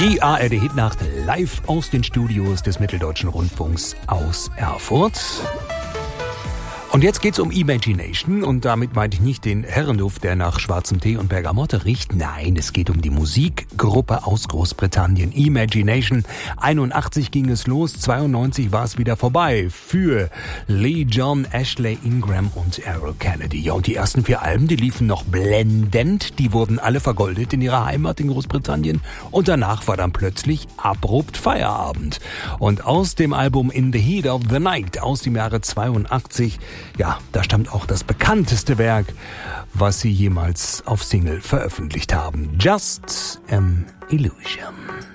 Die ARD-Hitnacht live aus den Studios des Mitteldeutschen Rundfunks aus Erfurt. Und jetzt geht's um Imagination und damit meinte ich nicht den Herrenduft, der nach schwarzem Tee und Bergamotte riecht. Nein, es geht um die Musikgruppe aus Großbritannien. Imagination. 81 ging es los, 92 war es wieder vorbei für Lee John, Ashley Ingram und Errol Kennedy. Ja, und die ersten 4 Alben, die liefen noch blendend. Die wurden alle vergoldet in ihrer Heimat in Großbritannien. Und danach war dann plötzlich abrupt Feierabend. Und aus dem Album In the Heat of the Night aus dem Jahre 82, ja, da stammt auch das bekannteste Werk, was sie jemals auf Single veröffentlicht haben. Just an Illusion.